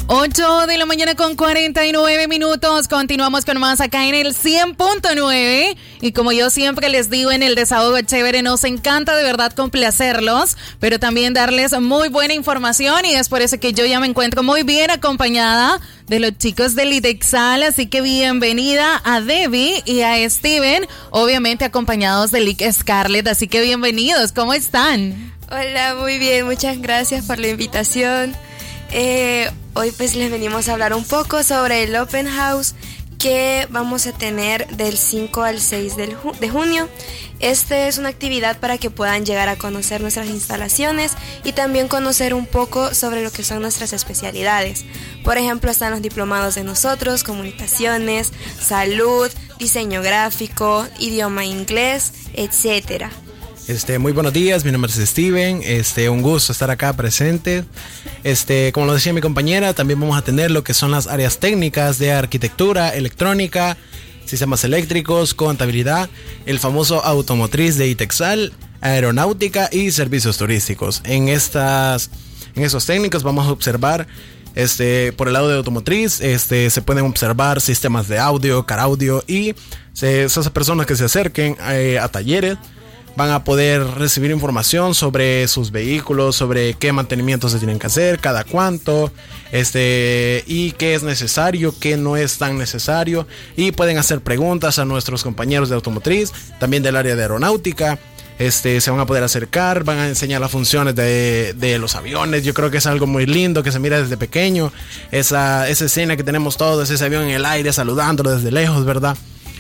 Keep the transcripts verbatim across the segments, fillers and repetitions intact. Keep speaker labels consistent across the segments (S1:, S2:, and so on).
S1: ocho de la mañana con cuarenta y nueve minutos. Continuamos con más acá en el cien punto nueve. Y como yo siempre les digo en el Desahogo Chévere, nos encanta de verdad complacerlos, pero también darles muy buena información. Y es por eso que yo ya me encuentro muy bien acompañada de los chicos del ITEXAL. Así que bienvenida a Debbie y a Steven, obviamente acompañados de Lick Scarlett. Así que bienvenidos, ¿cómo están?
S2: Hola, muy bien, muchas gracias por la invitación. Eh, hoy pues les venimos a hablar un poco sobre el Open House que vamos a tener del cinco al seis de junio. Esta es una actividad para que puedan llegar a conocer nuestras instalaciones y también conocer un poco sobre lo que son nuestras especialidades. Por ejemplo, están los diplomados de nosotros, comunicaciones, salud, diseño gráfico, idioma inglés, etcétera.
S3: Este, muy buenos días, mi nombre es Steven, este, un gusto estar acá presente. Este, como lo decía mi compañera, también vamos a tener lo que son las áreas técnicas de arquitectura, electrónica, sistemas eléctricos, contabilidad, el famoso automotriz de ITEXAL, aeronáutica y servicios turísticos. En estas, en estos técnicos vamos a observar, este, por el lado de automotriz, este, se pueden observar sistemas de audio, car audio y se, esas personas que se acerquen eh, a talleres van a poder recibir información sobre sus vehículos, sobre qué mantenimientos se tienen que hacer, cada cuánto, este, y qué es necesario, qué no es tan necesario. Y pueden hacer preguntas a nuestros compañeros de automotriz, también del área de aeronáutica. Este, se van a poder acercar, van a enseñar las funciones de, de los aviones. Yo creo que es algo muy lindo que se mira desde pequeño. Esa, esa escena que tenemos todos, ese avión en el aire saludándolo desde lejos, ¿verdad?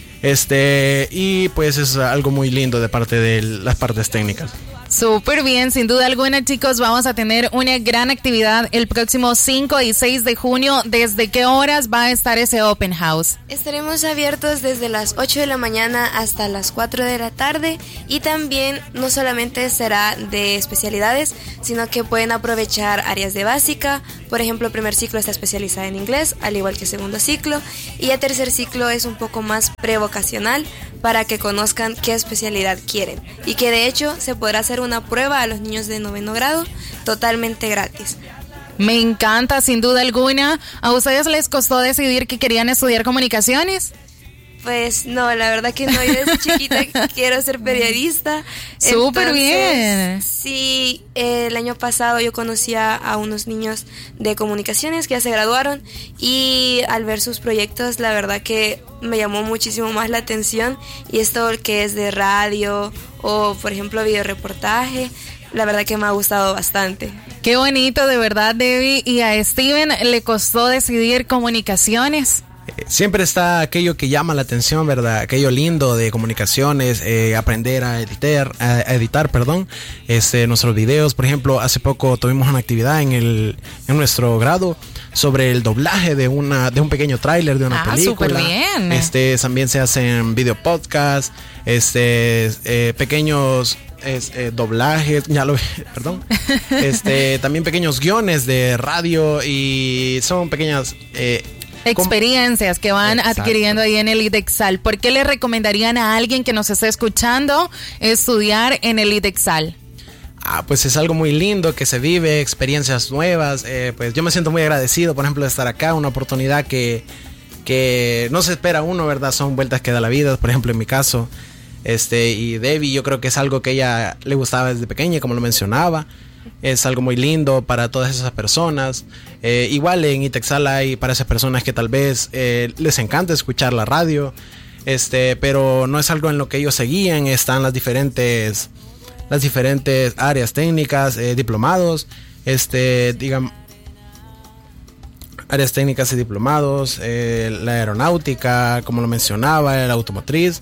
S3: Este, y pues es algo muy lindo de parte de las partes técnicas.
S1: Súper bien, sin duda alguna, chicos, vamos a tener una gran actividad el próximo cinco y seis de junio. ¿Desde qué horas va a estar ese Open House?
S2: Estaremos abiertos desde las ocho de la mañana hasta las cuatro de la tarde y también no solamente será de especialidades, sino que pueden aprovechar áreas de básica. Por ejemplo, el primer ciclo está especializado en inglés, al igual que el segundo ciclo, y el tercer ciclo es un poco más prevocacional para que conozcan qué especialidad quieren y que de hecho se podrá hacer una prueba a los niños de noveno grado totalmente gratis.
S1: Me encanta, sin duda alguna. ¿A ustedes les costó decidir que querían estudiar comunicaciones?
S2: Pues no, la verdad que no, yo desde chiquita quiero ser periodista.
S1: Súper bien.
S2: Sí, el año pasado yo conocía a unos niños de comunicaciones que ya se graduaron y al ver sus proyectos la verdad que me llamó muchísimo más la atención, y esto que es de radio o por ejemplo videoreportaje, la verdad que me ha gustado bastante.
S1: Qué bonito, de verdad, Debbie. ¿Y a Steven le costó decidir comunicaciones?
S3: Siempre está aquello que llama la atención, ¿verdad? Aquello lindo de comunicaciones, eh, aprender a editar, a editar, perdón, este, nuestros videos. Por ejemplo, hace poco tuvimos una actividad en el, en nuestro grado sobre el doblaje de una, de un pequeño tráiler de una
S1: ah,
S3: película.
S1: Súper bien.
S3: Este, también se hacen video podcasts, este, eh, pequeños Es, eh, doblajes, ya lo perdón, este, también pequeños guiones de radio, y son pequeñas eh,
S1: experiencias que van Exacto. adquiriendo ahí en el ITEXAL. ¿Por qué le recomendarían a alguien que nos esté escuchando estudiar en el ITEXAL?
S3: Ah, pues es algo muy lindo que se vive, experiencias nuevas. Eh, pues yo me siento muy agradecido, por ejemplo, de estar acá, una oportunidad que, que no se espera uno, ¿verdad? Son vueltas que da la vida, por ejemplo, en mi caso. Este, y Debbie, yo creo que es algo que a ella le gustaba desde pequeña, como lo mencionaba. Es algo muy lindo para todas esas personas. Eh, igual en ITEXAL hay para esas personas que tal vez eh, les encanta escuchar la radio, este, pero no es algo en lo que ellos se guían. Están las diferentes, las diferentes áreas técnicas, eh, diplomados, este, digamos, áreas técnicas y diplomados, eh, la aeronáutica, como lo mencionaba, el automotriz.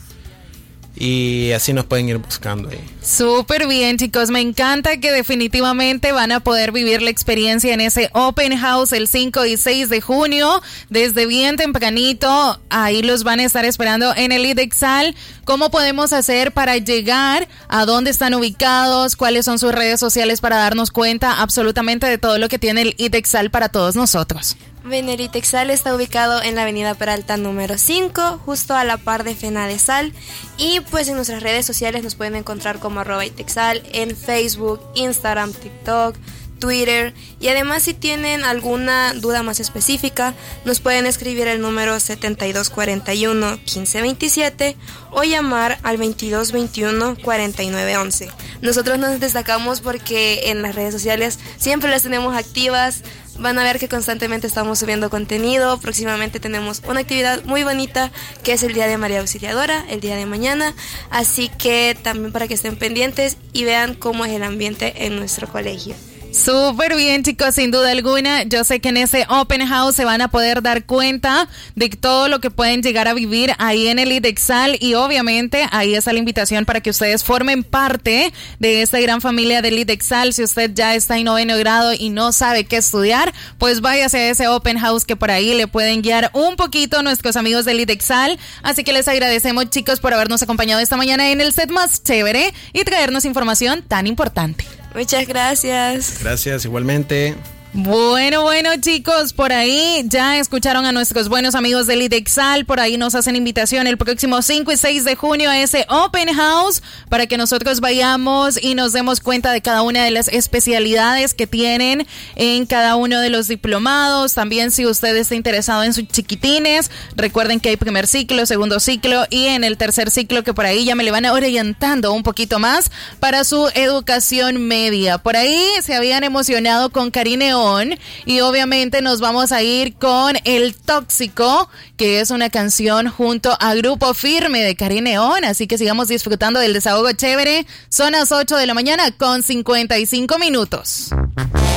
S3: Y así nos pueden ir buscando ahí.
S1: Súper bien, chicos, me encanta que definitivamente van a poder vivir la experiencia en ese Open House el cinco y seis de junio, desde bien tempranito. Ahí los van a estar esperando en el ITEXAL. ¿Cómo podemos hacer para llegar? ¿A dónde están ubicados? ¿Cuáles son sus redes sociales para darnos cuenta absolutamente de todo lo que tiene el ITEXAL para todos nosotros?
S2: Bien, el ITEXAL está ubicado en la avenida Peralta número cinco, justo a la par de FENADESAL, y pues en nuestras redes sociales nos pueden encontrar como arroba ITEXAL en Facebook, Instagram, TikTok, Twitter, y además si tienen alguna duda más específica nos pueden escribir el número setenta y dos cuarenta y uno, quince veintisiete o llamar al veintidós veintiuno, cuarenta y nueve once. Nosotros nos destacamos porque en las redes sociales siempre las tenemos activas. Van a ver que constantemente estamos subiendo contenido. Próximamente tenemos una actividad muy bonita que es el Día de María Auxiliadora, el día de mañana. Así que también para que estén pendientes y vean cómo es el ambiente en nuestro colegio.
S1: Súper bien, chicos, sin duda alguna. Yo sé que en ese Open House se van a poder dar cuenta de todo lo que pueden llegar a vivir ahí en el IDEXAL, y obviamente ahí está la invitación para que ustedes formen parte de esta gran familia del IDEXAL. Si usted ya está en noveno grado y no sabe qué estudiar, pues váyase a ese Open House que por ahí le pueden guiar un poquito nuestros amigos del IDEXAL. Así que les agradecemos, chicos, por habernos acompañado esta mañana en el set más chévere y traernos información tan importante.
S2: Muchas gracias.
S3: Gracias, igualmente.
S1: Bueno, bueno, chicos, por ahí ya escucharon a nuestros buenos amigos del IDEXAL. Por ahí nos hacen invitación el próximo cinco y seis de junio a ese Open House para que nosotros vayamos y nos demos cuenta de cada una de las especialidades que tienen en cada uno de los diplomados. También, si usted está interesado en sus chiquitines, recuerden que hay primer ciclo, segundo ciclo y en el tercer ciclo, que por ahí ya me le van orientando un poquito más para su educación media. Por ahí se habían emocionado con Carineón, y obviamente nos vamos a ir con El Tóxico, que es una canción junto a Grupo Firme de Carineón. Así que sigamos disfrutando del desahogo chévere. Son las ocho de la mañana con cincuenta y cinco minutos.